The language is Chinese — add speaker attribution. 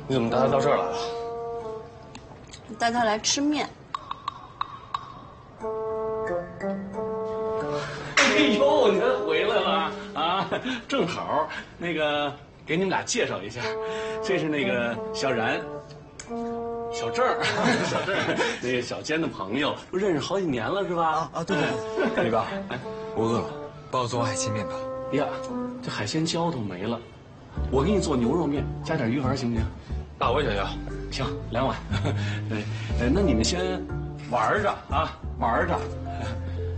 Speaker 1: 你怎么带他到这儿来了？
Speaker 2: 我带他来吃面。
Speaker 3: 哎呦，您回来了啊！正好，那个给你们俩介绍一下，这是那个小然。 小郑，小郑，那个小坚的朋友，都认识好几年了，是吧？
Speaker 4: 对。
Speaker 1: 李爸，我饿了，帮我做海鲜面吧。
Speaker 3: 呀，这海鲜浇头没了，我给你做牛肉面，加点鱼丸，行不行？
Speaker 1: 那我也想要。
Speaker 3: 行，2碗。对，那你们先玩着啊，玩着。